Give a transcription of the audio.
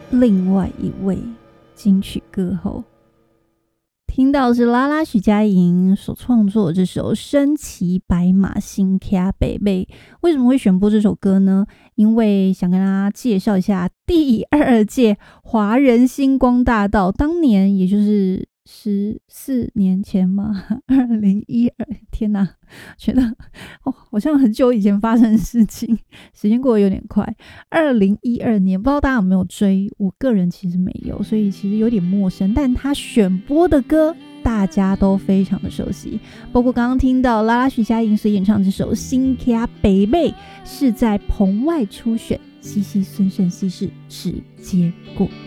另外一位金曲歌后。听到是拉拉许佳莹所创作的这首《身骑白马新卡北北》。为什么会选播这首歌呢？因为想跟大家介绍一下第2届华人星光大道，当年也就是14年前吗？2012，天哪，觉得好像很久以前发生的事情，时间过得有点快。2012年，不知道大家有没有追？我个人其实没有，所以其实有点陌生。但他选播的歌，大家都非常的熟悉，包括刚刚听到拉拉许佳莹所演唱这首《新卡北北》，是在棚外初选，西西孙盛熙是直接过